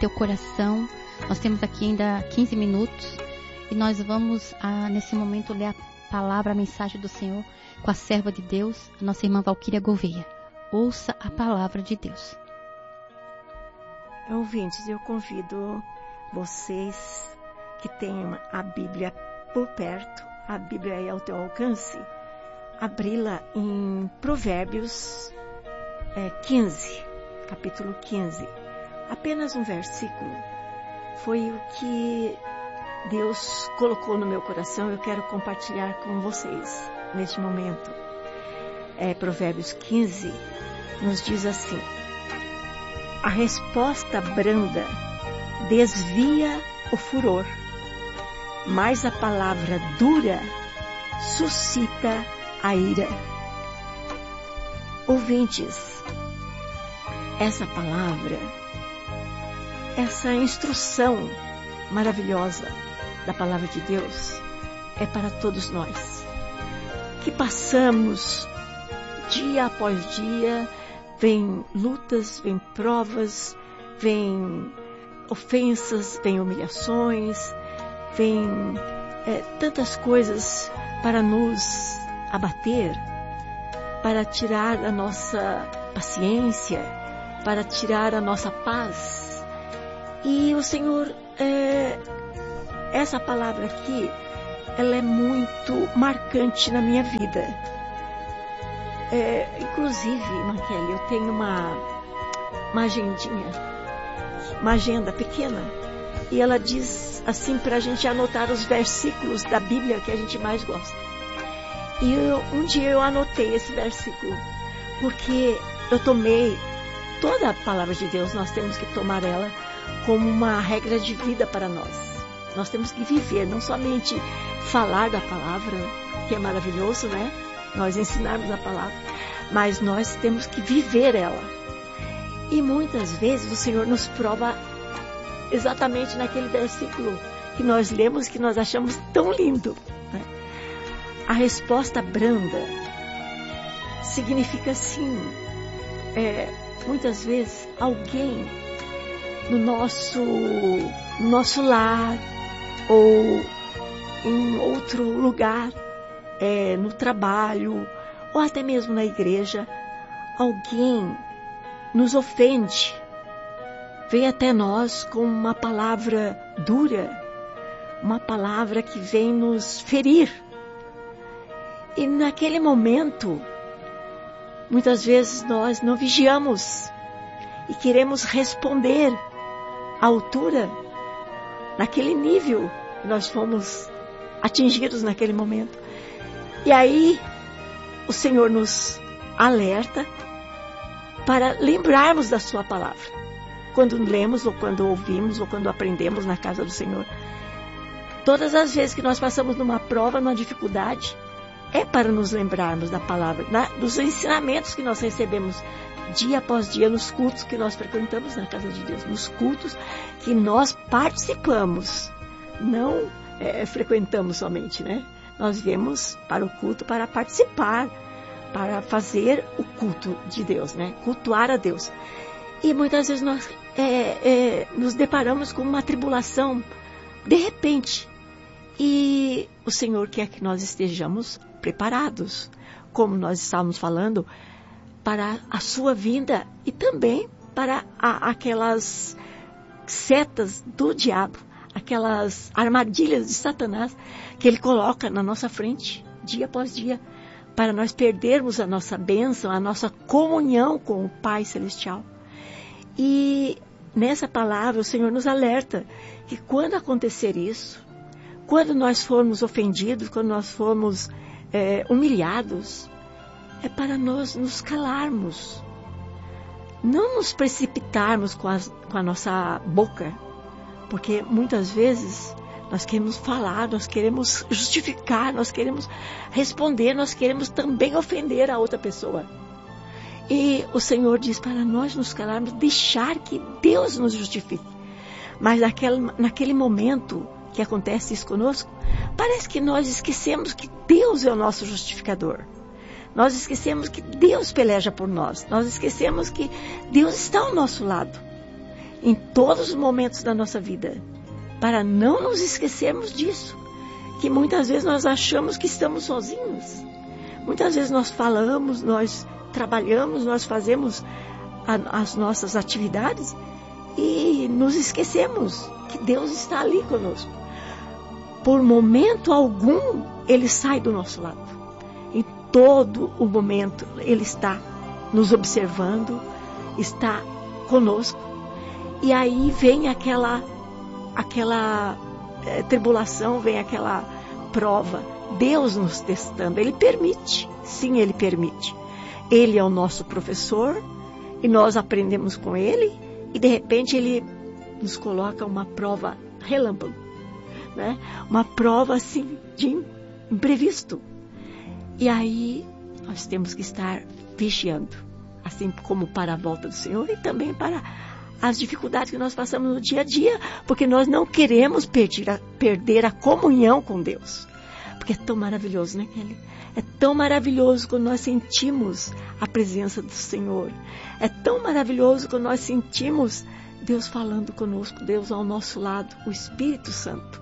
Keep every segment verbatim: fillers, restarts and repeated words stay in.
teu coração. Nós temos aqui ainda quinze minutos e nós vamos, ah, nesse momento, ler a palavra, a mensagem do Senhor com a serva de Deus, a nossa irmã Valquíria Gouveia. Ouça a palavra de Deus. Ouvintes, eu convido vocês que têm a Bíblia por perto, a Bíblia é ao teu alcance, abri-la em Provérbios é, quinze, capítulo quinze. Apenas um versículo. Foi o que Deus colocou no meu coração. Eu quero compartilhar com vocês neste momento. É, Provérbios quinze nos diz assim: a resposta branda desvia o furor, mas a palavra dura suscita a ira. Ouvintes, essa palavra, essa instrução maravilhosa da palavra de Deus é para todos nós que passamos dia após dia, vem lutas, vem provas, vem ofensas, vem humilhações, vem é, tantas coisas para nos abater, para tirar a nossa paciência, para tirar a nossa paz. E o Senhor, é, essa palavra aqui, ela é muito marcante na minha vida. É, inclusive, irmã Kelly, eu tenho uma, uma agendinha, uma agenda pequena, e ela diz assim para a gente anotar os versículos da Bíblia que a gente mais gosta. E eu, um dia eu anotei esse versículo, porque eu tomei toda a palavra de Deus, nós temos que tomar ela como uma regra de vida para nós. Nós temos que viver, não somente falar da palavra, que é maravilhoso, né? Nós ensinarmos a palavra, mas nós temos que viver ela. E muitas vezes o Senhor nos prova exatamente naquele versículo que nós lemos, que nós achamos tão lindo, né? A resposta branda significa assim, é, muitas vezes alguém no nosso, no nosso lar ou em outro lugar, é, no trabalho ou até mesmo na igreja, alguém nos ofende, vem até nós com uma palavra dura, uma palavra que vem nos ferir. E naquele momento, muitas vezes nós não vigiamos e queremos responder à altura, naquele nível que nós fomos atingidos naquele momento. E aí o Senhor nos alerta para lembrarmos da sua palavra. Quando lemos, ou quando ouvimos, ou quando aprendemos na casa do Senhor. Todas as vezes que nós passamos numa prova, numa dificuldade, é para nos lembrarmos da palavra, na, dos ensinamentos que nós recebemos dia após dia nos cultos que nós frequentamos na casa de Deus, nos cultos que nós participamos, não é, frequentamos somente, né? Nós viemos para o culto para participar, para fazer o culto de Deus, né? Cultuar a Deus. E muitas vezes nós é, é, nos deparamos com uma tribulação de repente. E o Senhor quer que nós estejamos preparados, como nós estávamos falando, para a sua vinda e também para a, aquelas setas do diabo, aquelas armadilhas de Satanás que ele coloca na nossa frente, dia após dia, para nós perdermos a nossa bênção, a nossa comunhão com o Pai Celestial. E nessa palavra o Senhor nos alerta que quando acontecer isso, quando nós formos ofendidos, quando nós formos é, humilhados, é para nós nos calarmos, não nos precipitarmos com, as, com a nossa boca, porque muitas vezes nós queremos falar, nós queremos justificar, nós queremos responder, nós queremos também ofender a outra pessoa. E o Senhor diz para nós nos calarmos, deixar que Deus nos justifique. Mas naquele, naquele momento que acontece isso conosco, parece que nós esquecemos que Deus é o nosso justificador. Nós esquecemos que Deus peleja por nós. Nós esquecemos que Deus está ao nosso lado. em todos os momentos da nossa vida, para não nos esquecermos disso, que muitas vezes nós achamos que estamos sozinhos. Muitas vezes nós falamos, nós trabalhamos, nós fazemos a, as nossas atividades e nos esquecemos que Deus está ali conosco. Por momento algum, Ele sai do nosso lado. Em todo o momento, Ele está nos observando, está conosco. E aí vem aquela, aquela é, tribulação, vem aquela prova. Deus nos testando, Ele permite, sim, Ele permite. Ele é o nosso professor e nós aprendemos com Ele e de repente Ele nos coloca uma prova relâmpago, né? Uma prova assim de imprevisto. E aí nós temos que estar vigiando, assim como para a volta do Senhor e também para as dificuldades que nós passamos no dia a dia, porque nós não queremos perder a, perder a comunhão com Deus. Porque é tão maravilhoso, né, Kelly? É tão maravilhoso quando nós sentimos a presença do Senhor. É tão maravilhoso quando nós sentimos Deus falando conosco, Deus ao nosso lado, o Espírito Santo.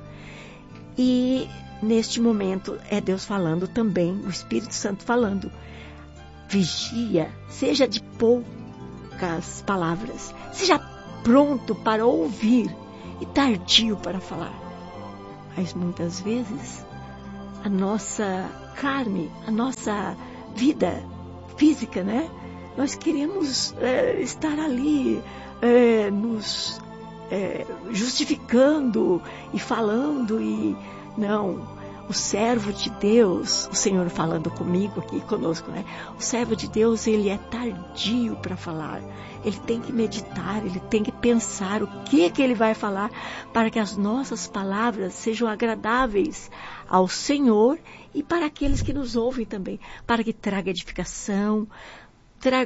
E neste momento é Deus falando também, o Espírito Santo falando. Vigia, seja de poucas palavras, seja pronto para ouvir e tardio para falar. Mas muitas vezes a nossa carne, a nossa vida física, né? Nós queremos é, estar ali, é, nos é, justificando e falando e não. O servo de Deus, o Senhor falando comigo aqui, conosco, né? O servo de Deus, ele é tardio para falar. Ele tem que meditar, ele tem que pensar o que que ele vai falar para que as nossas palavras sejam agradáveis ao Senhor e para aqueles que nos ouvem também, para que traga edificação,